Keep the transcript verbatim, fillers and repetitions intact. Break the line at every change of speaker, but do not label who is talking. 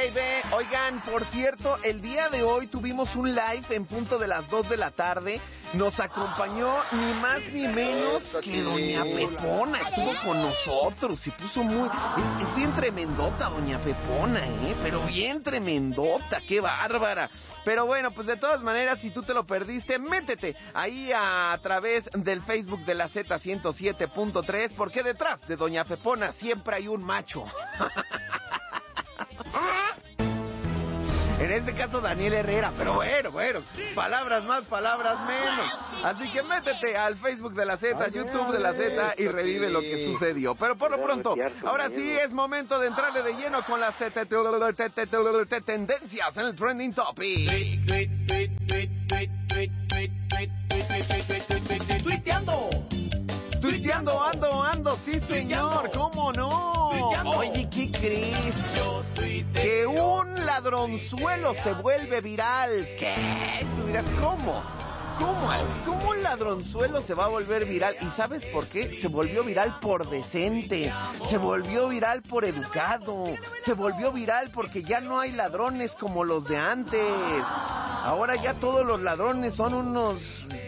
baby. Oigan, por cierto, el día de hoy tuvimos un live en punto de las dos de la tarde. Nos acompañó ni más ni menos que doña Pepona. Estuvo con nosotros y puso muy... Es, es bien tremendota doña Pepona, ¿eh? Pero bien tremendota, qué bárbara. Pero bueno, pues de todas maneras, si tú te lo perdiste, métete ahí a, a través del Facebook de la Z ciento siete punto tres, porque detrás de doña Pepona siempre hay un macho. En este caso Daniel Herrera, pero bueno, bueno, palabras más, palabras menos. Así que métete al Facebook de la Z, YouTube de la Z y revive lo que sucedió. Pero por lo pronto, ahora sí es momento de entrarle de lleno con las tendencias en el Trending Topic.
¡Tuiteando!
Tuiteando, ando, ando, sí señor, ¿cómo no? Oye, ¿qué crees? Que un ladronzuelo se vuelve viral. ¿Qué? Tú dirás, ¿cómo? ¿Cómo, Alex? ¿Cómo un ladronzuelo se va a volver viral? ¿Y sabes por qué? Se volvió viral por decente, se volvió viral por educado, se volvió viral porque ya no hay ladrones como los de antes. Ahora ya todos los ladrones son unos